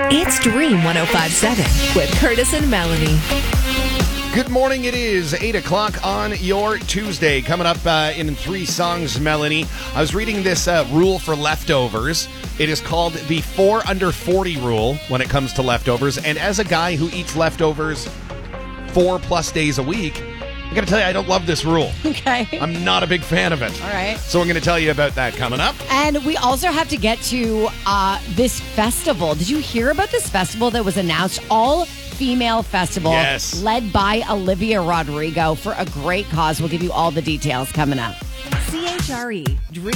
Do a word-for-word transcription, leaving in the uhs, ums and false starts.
It's Dream one oh five point seven with Curtis and Melanie. Good morning. It is eight o'clock on your Tuesday. Coming up uh, in three songs, Melanie. I was reading this uh, rule for leftovers. It is called the four under forty rule when it comes to leftovers. And as a guy who eats leftovers four plus days a week, I got to tell you, I don't love this rule. Okay. I'm not a big fan of it. All right. So I'm going to tell you about that coming up. And we also have to get to uh, this festival. Did you hear about this festival that was announced? All female festival. Yes. Led by Olivia Rodrigo for a great cause. We'll give you all the details coming up. C H R E Dream